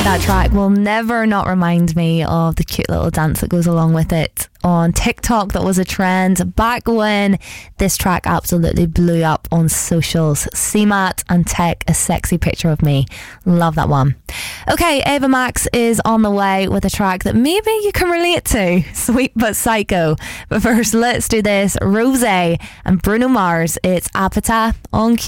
That track will never not remind me of the cute little dance that goes along with it on TikTok. That was a trend back when this track absolutely blew up on socials. CMAT and Tech, A Sexy Picture of Me. Love that one. Okay, Ava Max is on the way with a track that maybe you can relate to, Sweet But Psycho. But first, let's do this. Rosé and Bruno Mars. It's Apata on Q.